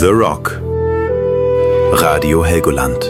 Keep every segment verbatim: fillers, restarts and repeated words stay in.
The Rock. Radio Helgoland.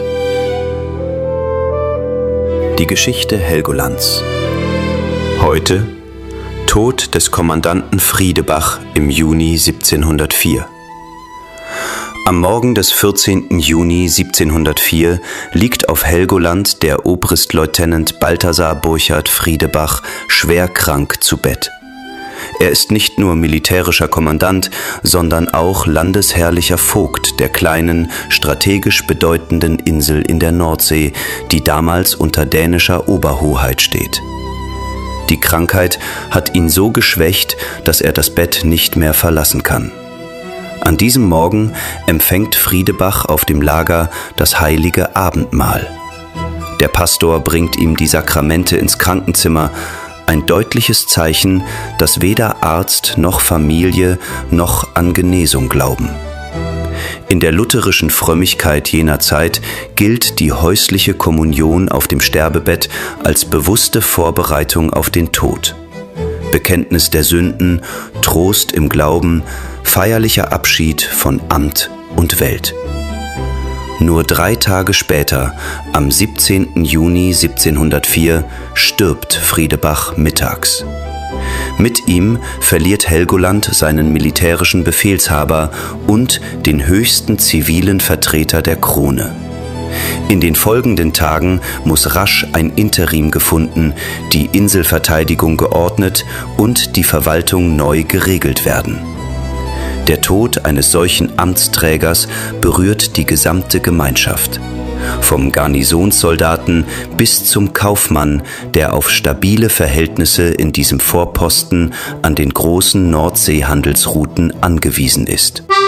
Die Geschichte Helgolands. Heute Tod des Kommandanten Friedebach im Juni siebzehnhundertvier. Am Morgen des vierzehnten Juni siebzehnhundertvier liegt auf Helgoland der Obristleutnant Balthasar Burchard Friedebach schwer krank zu Bett. Er ist nicht nur militärischer Kommandant, sondern auch landesherrlicher Vogt der kleinen, strategisch bedeutenden Insel in der Nordsee, die damals unter dänischer Oberhoheit steht. Die Krankheit hat ihn so geschwächt, dass er das Bett nicht mehr verlassen kann. An diesem Morgen empfängt Friedebach auf dem Lager das heilige Abendmahl. Der Pastor bringt ihm die Sakramente ins Krankenzimmer, ein deutliches Zeichen, dass weder Arzt noch Familie noch an Genesung glauben. In der lutherischen Frömmigkeit jener Zeit gilt die häusliche Kommunion auf dem Sterbebett als bewusste Vorbereitung auf den Tod. Bekenntnis der Sünden, Trost im Glauben, feierlicher Abschied von Amt und Welt. Nur drei Tage später, am siebzehnten Juni siebzehnhundertvier, stirbt Friedebach mittags. Mit ihm verliert Helgoland seinen militärischen Befehlshaber und den höchsten zivilen Vertreter der Krone. In den folgenden Tagen muss rasch ein Interim gefunden, die Inselverteidigung geordnet und die Verwaltung neu geregelt werden. Der Tod eines solchen Amtsträgers berührt die gesamte Gemeinschaft. Vom Garnisonssoldaten bis zum Kaufmann, der auf stabile Verhältnisse in diesem Vorposten an den großen Nordseehandelsrouten angewiesen ist.